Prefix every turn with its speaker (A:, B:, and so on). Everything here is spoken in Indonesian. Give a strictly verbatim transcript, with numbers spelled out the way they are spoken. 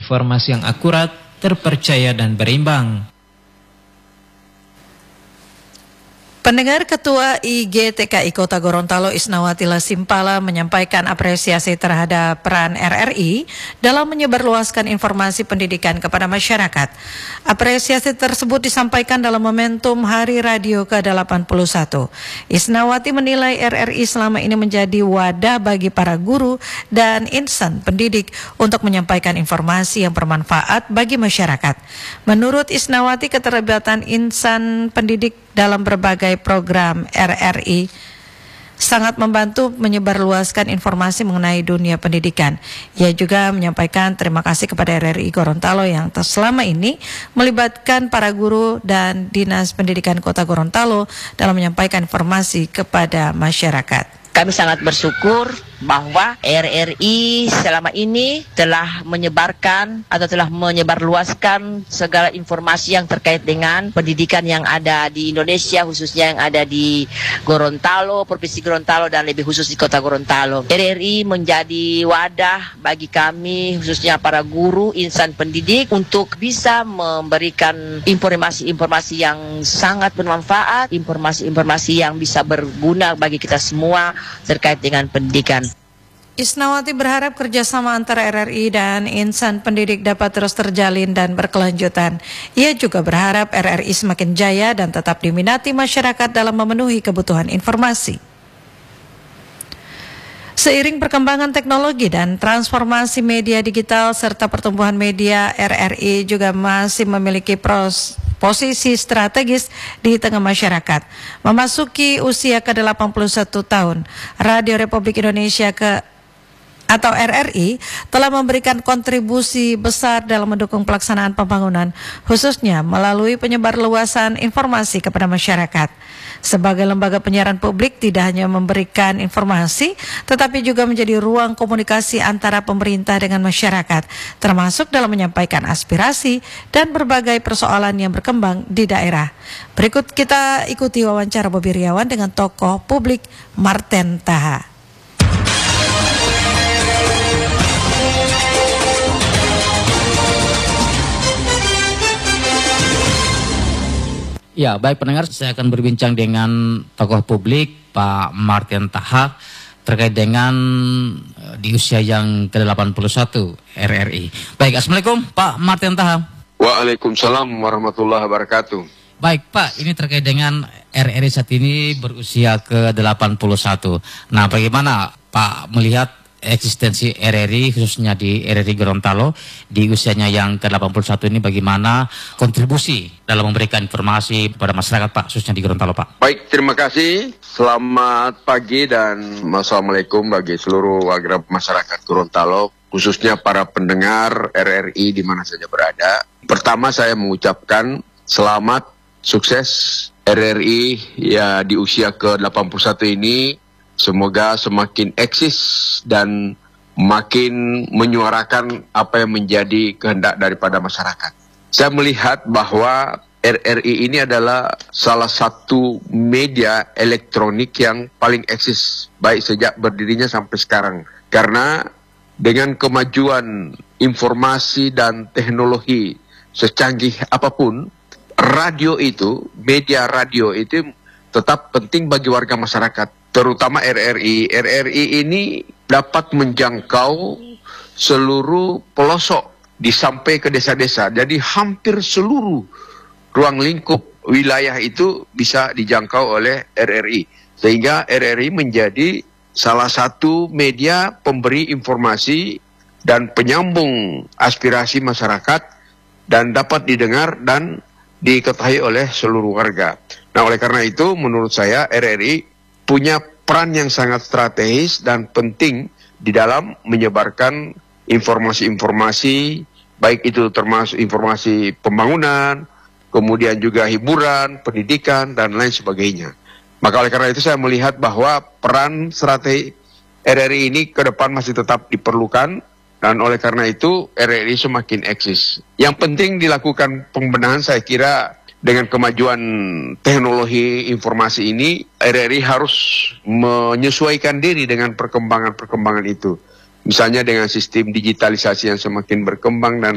A: informasi yang akurat, terpercaya dan berimbang.
B: Pendengar, Ketua I G T K I Kota Gorontalo Isnawati Lasimpala menyampaikan apresiasi terhadap peran R R I dalam menyebarluaskan informasi pendidikan kepada masyarakat. Apresiasi tersebut disampaikan dalam momentum Hari Radio ke delapan puluh satu. Isnawati menilai R R I selama ini menjadi wadah bagi para guru dan insan pendidik untuk menyampaikan informasi yang bermanfaat bagi masyarakat. Menurut Isnawati, keterlibatan insan pendidik dalam berbagai program R R I sangat membantu menyebarluaskan informasi mengenai dunia pendidikan. Ia juga menyampaikan terima kasih kepada R R I Gorontalo yang selama ini melibatkan para guru dan Dinas Pendidikan Kota Gorontalo dalam menyampaikan informasi kepada masyarakat.
C: Kami sangat bersyukur bahwa R R I selama ini telah menyebarkan atau telah menyebarluaskan segala informasi yang terkait dengan pendidikan yang ada di Indonesia, khususnya yang ada di Gorontalo, Provinsi Gorontalo, dan lebih khusus di Kota Gorontalo. R R I menjadi wadah bagi kami, khususnya para guru, insan pendidik, untuk bisa memberikan informasi-informasi yang sangat bermanfaat, informasi-informasi yang bisa berguna bagi kita semua terkait dengan pendidikan.
B: Isnawati berharap kerjasama antara R R I dan insan pendidik dapat terus terjalin dan berkelanjutan. Ia juga berharap R R I semakin jaya dan tetap diminati masyarakat dalam memenuhi kebutuhan informasi. Seiring perkembangan teknologi dan transformasi media digital serta pertumbuhan media, R R I juga masih memiliki pros, posisi strategis di tengah masyarakat. Memasuki usia ke delapan puluh satu tahun, Radio Republik Indonesia ke atau R R I telah memberikan kontribusi besar dalam mendukung pelaksanaan pembangunan, khususnya melalui penyebarluasan informasi kepada masyarakat. Sebagai lembaga penyiaran publik tidak hanya memberikan informasi, tetapi juga menjadi ruang komunikasi antara pemerintah dengan masyarakat, termasuk dalam menyampaikan aspirasi dan berbagai persoalan yang berkembang di daerah. Berikut kita ikuti wawancara Bobi Riawan dengan tokoh publik Marten Taha.
D: Ya, baik pendengar, saya akan berbincang dengan tokoh publik Pak Marten Taha terkait dengan di usia yang ke delapan puluh satu R R I. Baik, Assalamualaikum Pak Marten Taha.
E: Waalaikumsalam warahmatullahi wabarakatuh.
D: Baik Pak, ini terkait dengan R R I saat ini berusia ke delapan puluh satu. Nah, bagaimana Pak melihat eksistensi R R I, khususnya di R R I Gorontalo di usianya yang ke delapan puluh satu ini, bagaimana kontribusi dalam memberikan informasi kepada masyarakat Pak, khususnya di Gorontalo Pak?
E: Baik, terima kasih. Selamat pagi dan Assalamualaikum bagi seluruh warga masyarakat Gorontalo, khususnya para pendengar R R I di mana saja berada. Pertama, saya mengucapkan selamat, sukses R R I ya di usia ke delapan puluh satu ini. Semoga semakin eksis dan makin menyuarakan apa yang menjadi kehendak daripada masyarakat. Saya melihat bahwa R R I ini adalah salah satu media elektronik yang paling eksis, baik sejak berdirinya sampai sekarang. Karena dengan kemajuan informasi dan teknologi secanggih apapun, radio itu, media radio itu tetap penting bagi warga masyarakat. Terutama R R I. R R I ini dapat menjangkau seluruh pelosok, disampai ke desa-desa. Jadi hampir seluruh ruang lingkup wilayah itu bisa dijangkau oleh R R I. Sehingga R R I menjadi salah satu media pemberi informasi dan penyambung aspirasi masyarakat dan dapat didengar dan diketahui oleh seluruh warga. Nah, oleh karena itu menurut saya R R I punya peran yang sangat strategis dan penting di dalam menyebarkan informasi-informasi, baik itu termasuk informasi pembangunan, kemudian juga hiburan, pendidikan, dan lain sebagainya. Maka oleh karena itu saya melihat bahwa peran strategi R R I ini ke depan masih tetap diperlukan, dan oleh karena itu R R I semakin eksis. Yang penting dilakukan pembenahan, saya kira dengan kemajuan teknologi informasi ini, R R I harus menyesuaikan diri dengan perkembangan-perkembangan itu. Misalnya dengan sistem digitalisasi yang semakin berkembang dan